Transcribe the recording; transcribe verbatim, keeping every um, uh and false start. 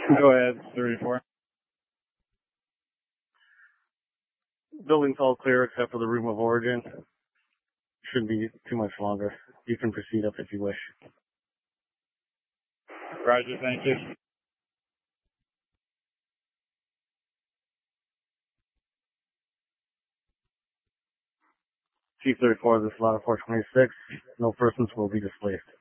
Go ahead, thirty-four. Building's all clear except for the room of origin. Shouldn't be too much longer. You can proceed up if you wish. Roger, thank you. Chief thirty-four, this is Ladder four twenty-six. No persons will be displaced.